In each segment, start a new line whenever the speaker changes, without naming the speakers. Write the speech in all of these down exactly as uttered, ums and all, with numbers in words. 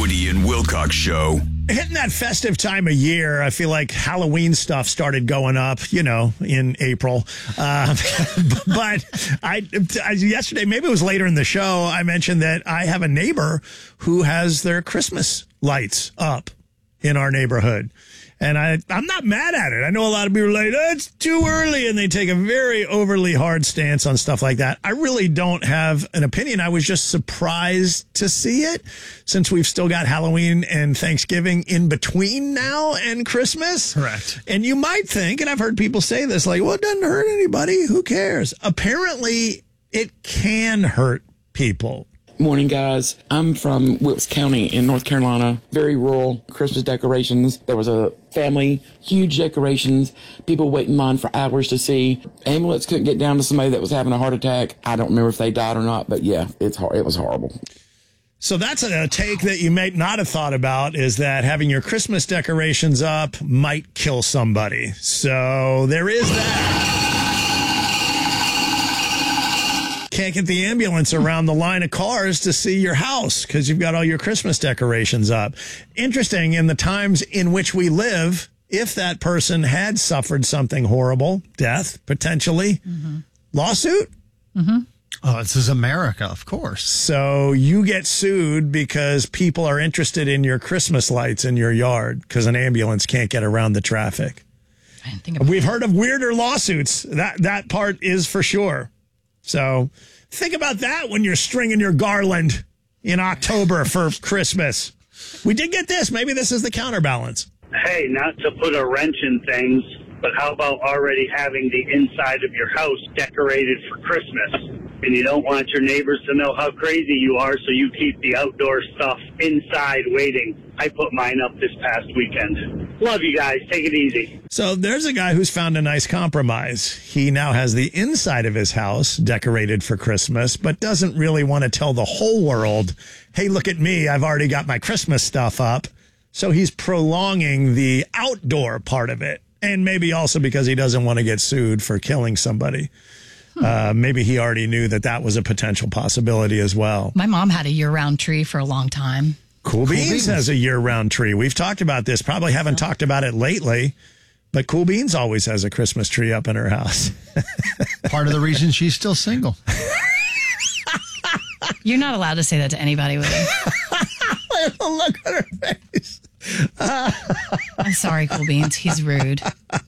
Woody and Wilcox Show.
Hitting that festive time of year, I feel like Halloween stuff started going up, you know, in April. Uh, but I, I yesterday, maybe it was later in the show, I mentioned that I have a neighbor who has their Christmas lights up in our neighborhood. And I, I'm not mad at it. I know a lot of people are like, oh, it's too early, and they take a very overly hard stance on stuff like that. I really don't have an opinion. I was just surprised to see it, since we've still got Halloween and Thanksgiving in between now and Christmas.
Correct.
And you might think, and I've heard people say this, like, well, it doesn't hurt anybody. Who cares? Apparently, it can hurt people.
Morning, guys. I'm from Wilkes County in North Carolina. Very rural. Christmas decorations. There was a family, huge decorations. People waiting in line for hours to see. Ambulance couldn't get down to somebody that was having a heart attack. I don't remember if they died or not, but yeah, it's hor- it was horrible.
So that's a take that you may not have thought about, is that having your Christmas decorations up might kill somebody. So there is that. Can't get the ambulance around the line of cars to see your house because you've got all your Christmas decorations up. Interesting, in the times in which we live, if that person had suffered something horrible, death, potentially, mm-hmm. lawsuit?
Mm-hmm. Oh, this is America, of course.
So you get sued because people are interested in your Christmas lights in your yard because an ambulance can't get around the traffic.
I didn't think about
We've
that.
heard of weirder lawsuits. That, that part is for sure. So think about that when you're stringing your garland in October for Christmas. We did get this. Maybe this is the counterbalance.
Hey, not to put a wrench in things, but how about already having the inside of your house decorated for Christmas? And you don't want your neighbors to know how crazy you are, so you keep the outdoor stuff inside waiting. I put mine up this past weekend. Love you guys. Take it easy.
So there's a guy who's found a nice compromise. He now has the inside of his house decorated for Christmas, but doesn't really want to tell the whole world, hey, look at me, I've already got my Christmas stuff up. So he's prolonging the outdoor part of it. And maybe also because he doesn't want to get sued for killing somebody. Hmm. Uh, maybe he already knew that that was a potential possibility as well.
My mom had a year-round tree for a long time.
Cool, cool Beans, Beans has a year-round tree. We've talked about this. Probably haven't oh. talked about it lately, but Cool Beans always has a Christmas tree up in her house.
Part of the reason she's still single.
You're not allowed to say that to anybody, Woody.
Look at her face.
I'm sorry, Cool Beans. He's rude.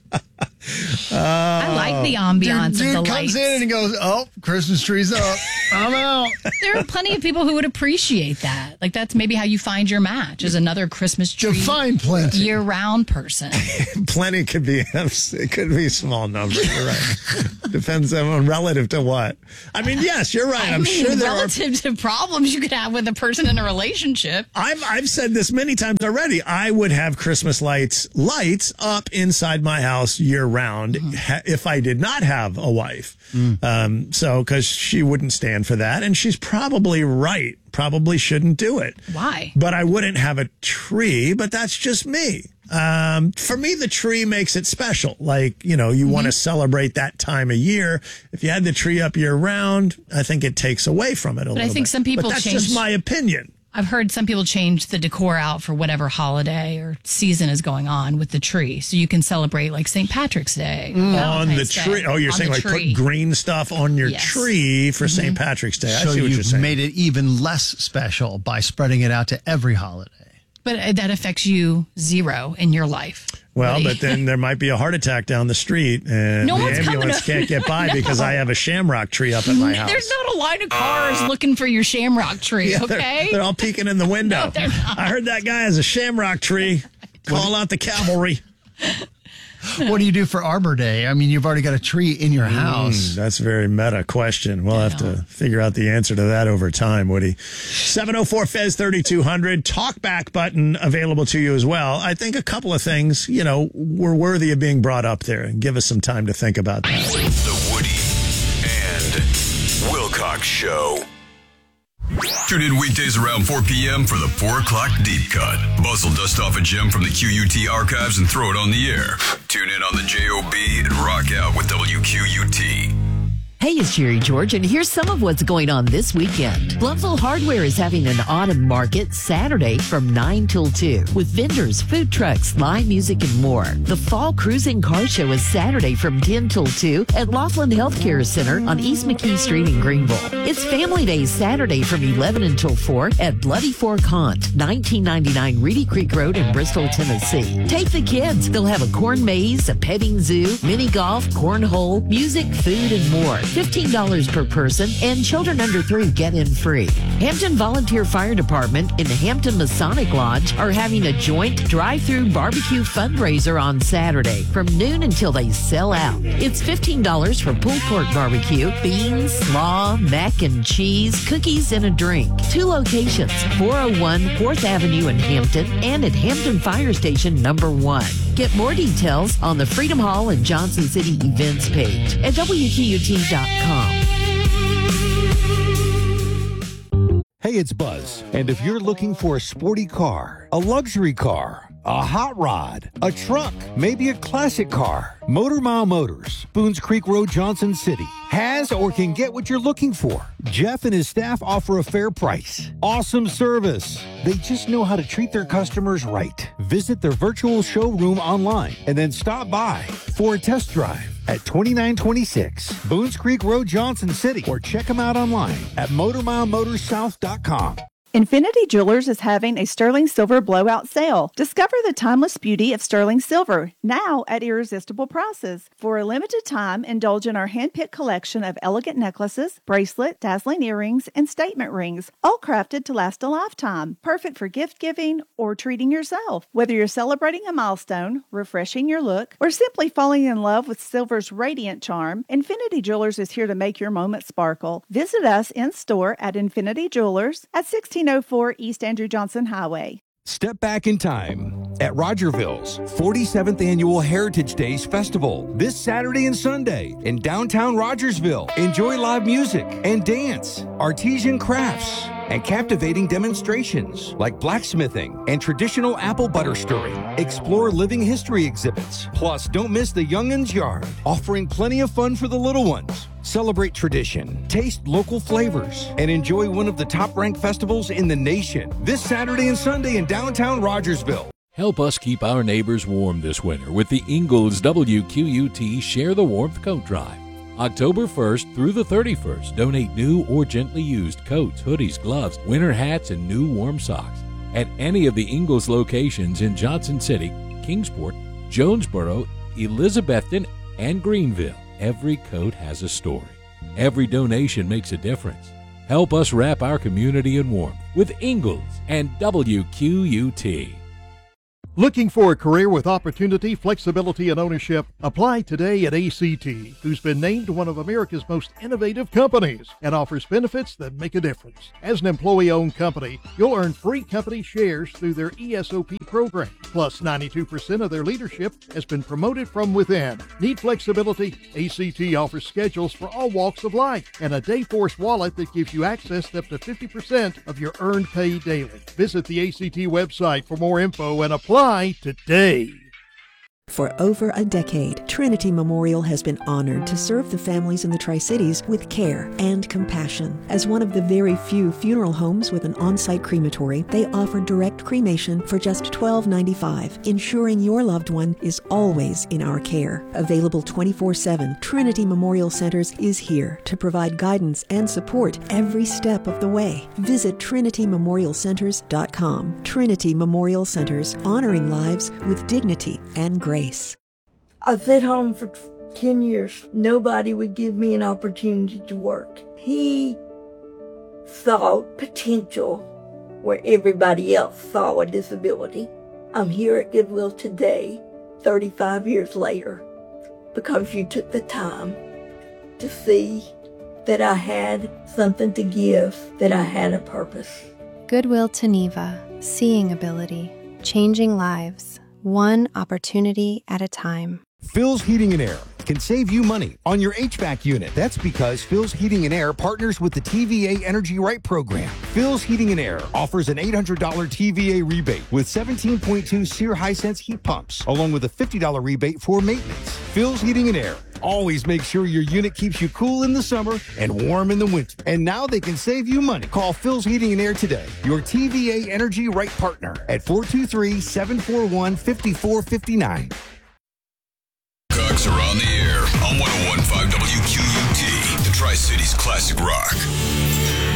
Uh, I like the ambiance
dude, dude
of the
comes
lights.
in and he goes, oh, Christmas tree's up. I'm out.
There are plenty of people who would appreciate that. Like, that's maybe how you find your match, is another Christmas tree.
Define plenty.
Year-round person.
Plenty could be, it could be a small number. You're right. Depends on relative to what. I mean, yes, you're right.
I
I'm
mean,
sure there
relative
are,
to problems you could have with a person in a relationship.
I've, I've said this many times already. I would have Christmas lights, lights up inside my house year round mm-hmm. if I did not have a wife. Mm. Um, so, because she wouldn't stand for that, and she's probably right. Probably shouldn't do it.
Why?
But I wouldn't have a tree, but that's just me. Um, for me, the tree makes it special. Like, you know, you mm-hmm. want to celebrate that time of year. If you had the tree up year round, I think it takes away from it a
but
little bit.
I think
bit.
some people
but that's
change.
just my opinion.
I've heard some people change the decor out for whatever holiday or season is going on with the tree. So you can celebrate like Saint Patrick's Day.
Mm. On the tree. Day, oh, you're saying like tree. Put green stuff on your yes. tree for mm-hmm. Saint Patrick's Day. I
so
see what
you've
you're saying.
Made it even less special by spreading it out to every holiday.
But that affects you zero in your life.
Well, Woody. But then there might be a heart attack down the street, and
no
the ambulance can't get by no. because I have a shamrock tree up at my house.
There's not a line of cars uh, looking for your shamrock tree,
yeah,
okay?
They're, they're all peeking in the window.
No,
I heard that guy has a shamrock tree. Call out the cavalry.
What do you do for Arbor Day? I mean, you've already got a tree in your house.
Mm, that's a very meta question. We'll have to figure out the answer to that over time, Woody. seven oh four Fez thirty-two hundred. Talkback button available to you as well. I think a couple of things, you know, were worthy of being brought up there. Give us some time to think about that.
The Woody and Wilcox Show. Tune in weekdays around four p.m. for the four o'clock Deep Cut. Bustle dust off a gem from the Q U T archives and throw it on the air. Tune in on the J O B and rock out with W Q U T.
Hey, it's Jerry George, and here's some of what's going on this weekend. Bloomfield Hardware is having an autumn market Saturday from nine till two with vendors, food trucks, live music, and more. The Fall Cruising Car Show is Saturday from ten till two at Laughlin Healthcare Center on East McKee Street in Greenville. It's Family Day Saturday from eleven until four at Bloody Fork Haunt, nineteen ninety-nine Reedy Creek Road in Bristol, Tennessee. Take the kids. They'll have a corn maze, a petting zoo, mini golf, cornhole, music, food, and more. fifteen dollars per person, and children under three get in free. Hampton Volunteer Fire Department and the Hampton Masonic Lodge are having a joint drive-through barbecue fundraiser on Saturday from noon until they sell out. It's fifteen dollars for pulled pork barbecue, beans, slaw, mac and cheese, cookies, and a drink. Two locations, four oh one fourth Avenue in Hampton and at Hampton Fire Station number one. Get more details on the Freedom Hall and Johnson City events page at W Q U T dot com.
Hey, it's Buzz, and if you're looking for a sporty car, a luxury car, a hot rod, a truck, maybe a classic car, Motor Mile Motors, Boones Creek Road, Johnson City, has or can get what you're looking for. Jeff and his staff offer a fair price. Awesome service. They just know how to treat their customers right. Visit their virtual showroom online and then stop by for a test drive at twenty-nine twenty-six Boones Creek Road, Johnson City, or check them out online at motor mile motors south dot com.
Infinity Jewelers is having a sterling silver blowout sale. Discover the timeless beauty of sterling silver, now at irresistible prices. For a limited time, indulge in our hand-picked collection of elegant necklaces, bracelet, dazzling earrings, and statement rings, all crafted to last a lifetime. Perfect for gift-giving or treating yourself. Whether you're celebrating a milestone, refreshing your look, or simply falling in love with silver's radiant charm, Infinity Jewelers is here to make your moment sparkle. Visit us in-store at Infinity Jewelers at sixteen oh four East Andrew Johnson Highway.
Step back in time at Rogerville's forty-seventh Annual Heritage Days Festival this Saturday and Sunday in downtown Rogersville. Enjoy live music and dance, artisan crafts, and captivating demonstrations like blacksmithing and traditional apple butter stirring. Explore living history exhibits. Plus, don't miss the Young'uns Yard, offering plenty of fun for the little ones. Celebrate tradition, taste local flavors, and enjoy one of the top-ranked festivals in the nation this Saturday and Sunday in downtown Rogersville.
Help us keep our neighbors warm this winter with the Ingalls W Q U T Share the Warmth Coat Drive. October first through the thirty-first, donate new or gently used coats, hoodies, gloves, winter hats, and new warm socks at any of the Ingalls locations in Johnson City, Kingsport, Jonesboro, Elizabethton, and Greenville. Every coat has a story. Every donation makes a difference. Help us wrap our community in warmth with Ingalls and W Q U T.
Looking for a career with opportunity, flexibility, and ownership? Apply today at A C T, who's been named one of America's most innovative companies and offers benefits that make a difference. As an employee-owned company, you'll earn free company shares through their E S O P program. Plus, ninety-two percent of their leadership has been promoted from within. Need flexibility? A C T offers schedules for all walks of life and a Dayforce wallet that gives you access to up to fifty percent of your earned pay daily. Visit the A C T website for more info and apply today.
For over a decade, Trinity Memorial has been honored to serve the families in the Tri-Cities with care and compassion. As one of the very few funeral homes with an on-site crematory, they offer direct cremation for just twelve ninety-five, ensuring your loved one is always in our care. Available twenty-four seven, Trinity Memorial Centers is here to provide guidance and support every step of the way. Visit trinity memorial centers dot com. Trinity Memorial Centers, honoring lives with dignity and grace.
I sat home for ten years. Nobody would give me an opportunity to work. He saw potential where everybody else saw a disability. I'm here at Goodwill today, thirty-five years later, because you took the time to see that I had something to give, that I had a purpose.
Goodwill Geneva, seeing ability, changing lives. One opportunity at a time.
Phil's Heating and Air can save you money on your H V A C unit. That's because Phil's Heating and Air partners with the T V A Energy Right program. Phil's Heating and Air offers an eight hundred dollars T V A rebate with seventeen point two SEER Hisense heat pumps, along with a fifty dollars rebate for maintenance. Phil's Heating and Air always make sure your unit keeps you cool in the summer and warm in the winter. And now they can save you money. Call Phil's Heating and Air today, your T V A Energy Right partner, at four two three, seven four one, five four five nine.
Cox are on the air on one oh one point five W Q U T, the Tri-Cities Classic Rock.